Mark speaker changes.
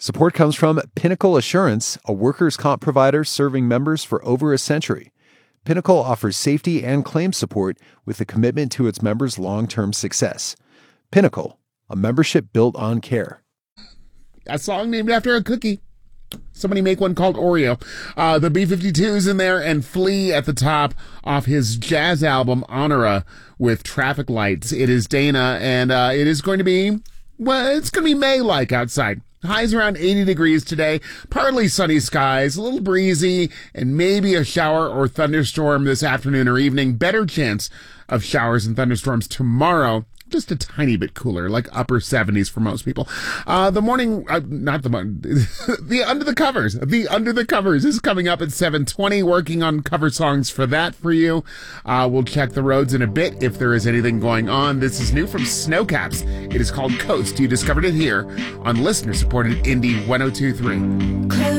Speaker 1: Support comes from Pinnacle Assurance, a workers' comp provider serving members for over a century. Pinnacle offers safety and claim support with a commitment to its members' long-term success. Pinnacle, a membership built on care.
Speaker 2: A song named after a cookie. Somebody make one called Oreo. The B-52's in there, and Flea at the top off his jazz album, Honora, with Traffic Lights. It is Dana, and it is going to be, well, it's going to be May-like outside. Highs around 80 degrees today, partly sunny skies, a little breezy, and maybe a shower or thunderstorm this afternoon or evening. Better chance of showers and thunderstorms tomorrow. Just a tiny bit cooler, like upper 70s for most people. The morning, not the morning, the Under the Covers. The Under the Covers is coming up at 7:20, working on cover songs for that for you. We'll check the roads in a bit if there is anything going on. This is new from Snowcaps. It is called Coast. You discovered it here on listener-supported Indie 102.3.